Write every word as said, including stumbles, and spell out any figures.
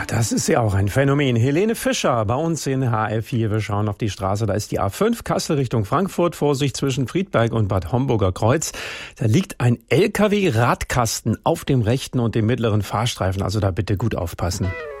das ist ja auch ein Phänomen. Helene Fischer bei uns in H F vier. Wir schauen auf die Straße. Da ist die A fünf Kassel Richtung Frankfurt. Vorsicht zwischen Friedberg und Bad Homburger Kreuz. Da liegt ein L K W-Radkasten auf dem rechten und dem mittleren Fahrstreifen. Also da bitte gut aufpassen.